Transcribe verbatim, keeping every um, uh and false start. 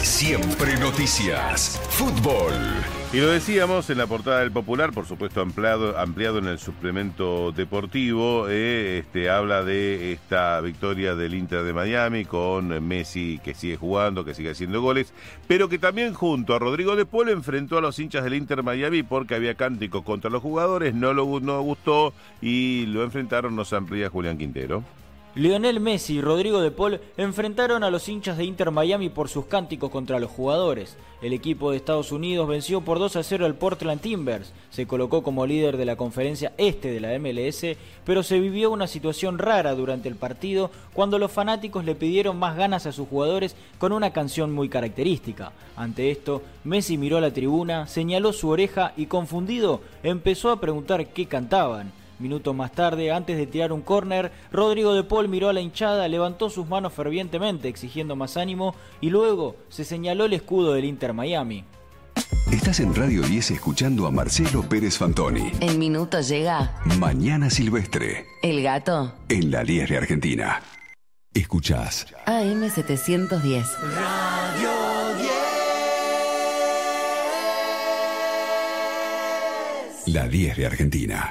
Siempre noticias. Fútbol. Y lo decíamos en la portada del Popular, por supuesto ampliado, ampliado en el suplemento deportivo, eh, este, habla de esta victoria del Inter de Miami con Messi que sigue jugando, que sigue haciendo goles, pero que también junto a Rodrigo de Paul enfrentó a los hinchas del Inter Miami porque había cánticos contra los jugadores, no lo no gustó y lo enfrentaron, nos amplía Julián Quintero. Lionel Messi y Rodrigo de Paul enfrentaron a los hinchas de Inter Miami por sus cánticos contra los jugadores. El equipo de Estados Unidos venció por dos a cero al Portland Timbers, se colocó como líder de la conferencia este de la M L S, pero se vivió una situación rara durante el partido cuando los fanáticos le pidieron más ganas a sus jugadores con una canción muy característica. Ante esto, Messi miró a la tribuna, señaló su oreja y confundido empezó a preguntar qué cantaban. Minutos más tarde, antes de tirar un córner, Rodrigo de Paul miró a la hinchada, levantó sus manos fervientemente exigiendo más ánimo y luego se señaló el escudo del Inter Miami. Estás en Radio diez escuchando a Marcelo Pérez Fantoni. El minuto llega. Mañana Silvestre. El gato. En la diez de Argentina. Escuchás A M setecientos diez. Radio diez. La diez de Argentina.